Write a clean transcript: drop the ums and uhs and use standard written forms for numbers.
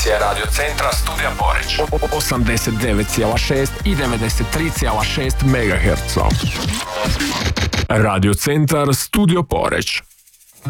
emisija Radio Centra Studija Poreć. 89,6 i 93,6 MHz. Radio Centar Studio Poreć.